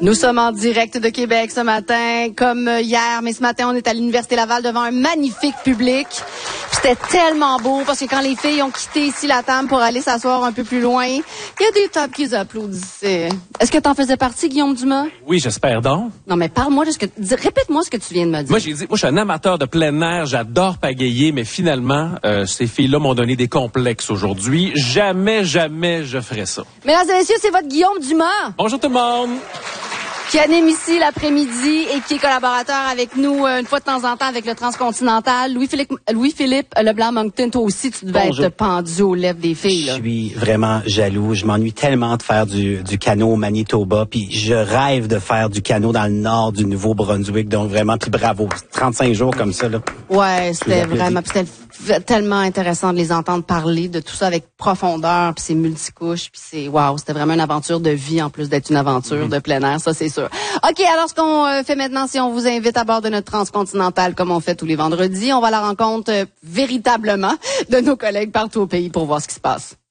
Nous sommes en direct de Québec ce matin, comme hier, mais ce matin, on est à l'Université Laval devant un magnifique public. C'était tellement beau parce que quand les filles ont quitté ici la table pour aller s'asseoir un peu plus loin, il y a des tables qui applaudissaient. Est-ce que t'en faisais partie, Guillaume Dumas? Oui, j'espère donc. Non, mais parle-moi de ce que... Répète-moi ce que tu viens de me dire. Moi, je suis un amateur de plein air, j'adore pagayer, mais finalement, ces filles-là m'ont donné des complexes aujourd'hui. Jamais je ferais ça. Mesdames et messieurs, c'est votre Guillaume Dumas. Bonjour tout le monde! Qui anime ici l'après-midi et qui est collaborateur avec nous une fois de temps en temps avec le Transcontinental. Louis-Philippe Leblanc-Moncton, toi aussi, tu devais être pendu aux lèvres des filles. Là. Je suis vraiment jaloux. Je m'ennuie tellement de faire du canot au Manitoba, puis je rêve de faire du canot dans le nord du Nouveau-Brunswick. Donc vraiment, puis bravo. 35 jours comme ça, là. Ouais, c'était vraiment... C'était tellement intéressant de les entendre parler de tout ça avec profondeur, puis c'est multicouches, puis c'est... Wow, c'était vraiment une aventure de vie en plus d'être une aventure de plein air, ça c'est sûr. OK, alors ce qu'on fait maintenant, si on vous invite à bord de notre Transcontinental, comme on fait tous les vendredis, on va à la rencontre véritablement de nos collègues partout au pays pour voir ce qui se passe.